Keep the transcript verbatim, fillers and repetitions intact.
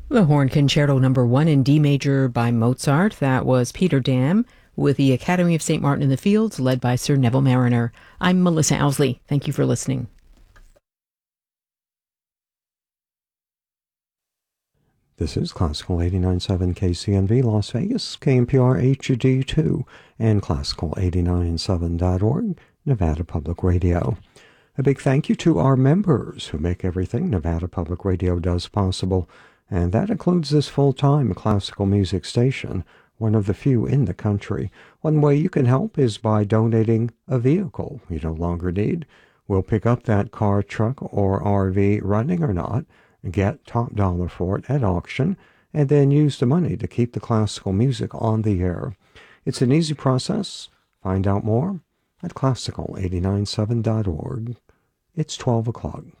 The Horn Concerto Number One in D major by Mozart. That was Peter Dam with the Academy of Saint Martin in the Fields, led by Sir Neville Marriner. I'm Melissa Owsley. Thank you for listening. This is Classical eighty-nine point seven K C N V Las Vegas, K N P R H D two, and Classical eighty-nine point seven dot org, Nevada Public Radio. A big thank you to our members who make everything Nevada Public Radio does possible, and that includes this full-time classical music station, one of the few in the country. One way you can help is by donating a vehicle you no longer need. We'll pick up that car, truck, or R V, running or not, get top dollar for it at auction, and then use the money to keep the classical music on the air. It's an easy process. Find out more at classical eighty-nine point seven dot org. It's twelve o'clock.